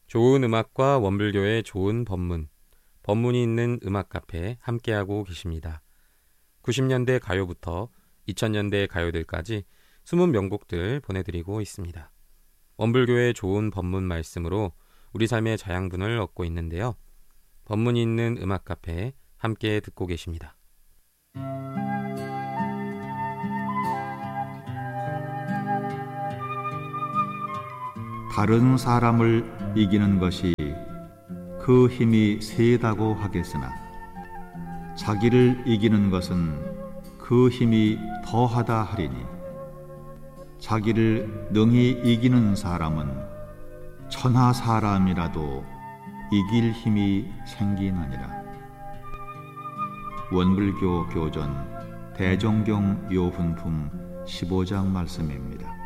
좋은 음악과 원불교의 좋은 법문, 법문이 있는 음악 카페 함께하고 계십니다. 90년대 가요부터 2000년대 가요들까지 숨은 명곡들 보내드리고 있습니다. 원불교의 좋은 법문 말씀으로 우리 삶의 자양분을 얻고 있는데요. 법문이 있는 음악 카페 함께 듣고 계십니다. 다른 사람을 이기는 것이 그 힘이 세다고 하겠으나 자기를 이기는 것은 그 힘이 더하다 하리니 자기를 능히 이기는 사람은 천하 사람이라도 이길 힘이 생기나니라. 원불교 교전 대종경 요훈품 15장 말씀입니다.